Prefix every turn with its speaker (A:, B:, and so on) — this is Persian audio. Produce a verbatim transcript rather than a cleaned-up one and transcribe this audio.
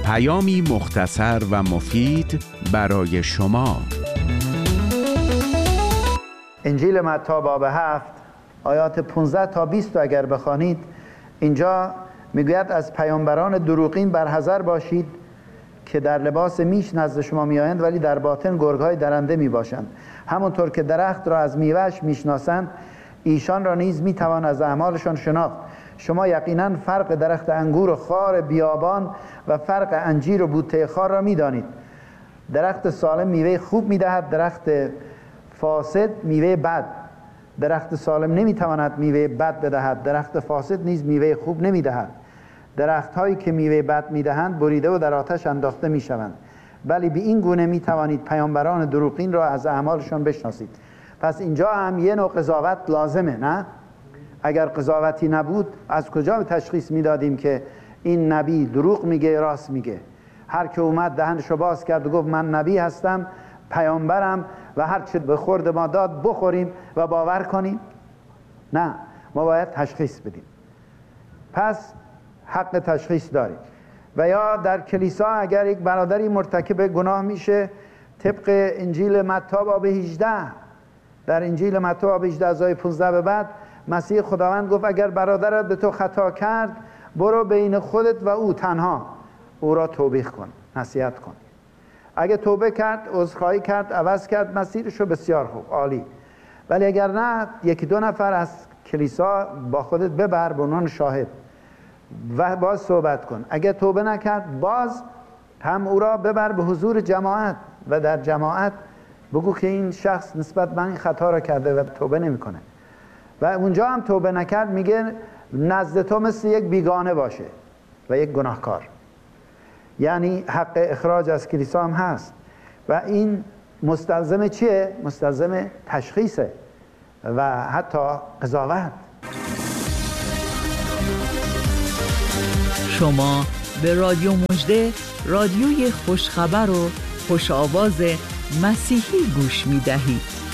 A: پیامی مختصر و مفید برای شما.
B: انجیل متی باب هفت آیات پانزده تا بیست رو اگر بخوانید، اینجا میگوید از پیامبران دروغین برحذر باشید که در لباس میش نزد شما میآیند ولی در باطن گرگ‌های درنده میباشند. همونطور که درخت را از میوه‌اش میشناسند، ایشان را نیز میتوان از اعمالشان شناخت. شما یقینا فرق درخت انگور و خار بیابان و فرق انجیر و بوته خار را میدانید. درخت سالم میوه خوب میدهد، درخت فاسد میوه بد. درخت سالم نمیتواند میوه بد بدهد، درخت فاسد نیز میوه خوب نمیدهد. درخت هایی که میوه بد میدهند بریده و در آتش انداخته میشوند. ولی به این گونه میتوانید پیامبران دروغین را از اعمالشان بشناسید. پس اینجا هم یه نوع قضاوت لازمه، نه؟ اگر قضاوتی نبود از کجا تشخیص میدادیم که این نبی دروغ میگه راست میگه؟ هر که اومد دهنشو باز کرد و گفت من نبی هستم، پیامبرم و هر چه به خورد ما داد بخوریم و باور کنیم؟ نه، ما باید تشخیص بدیم. پس حق تشخیص داریم. و یا در کلیسا اگر یک برادری مرتکب گناه میشه، طبق انجیل متی باب هجده، در انجیل متی باب هجده از آیه پانزده به بعد مسیح خداوند گفت اگر برادرت به تو خطا کرد، برو بین خودت و او تنها او را توبیخ کن، نصیحت کن. اگه توبه کرد، عذرخواهی کرد، عوض کرد مسیرشو، بسیار خوب، عالی. ولی اگر نه، یکی دو نفر از کلیسا با خودت ببر به عنوان شاهد و باز صحبت کن. اگه توبه نکرد، باز هم او را ببر به حضور جماعت و در جماعت بگو که این شخص نسبت به این خطا را کرده و توبه نمیکنه. و اونجا هم توبه نکرد، میگه نزد تو مثل یک بیگانه باشه و یک گناهکار. یعنی حق اخراج از کلیسا هم هست و این مستلزم چیه؟ مستلزم تشخیصه و حتی قضاوت.
C: شما به رادیو مژده، رادیوی خوشخبر و خوش آواز مسیحی گوش می دهید.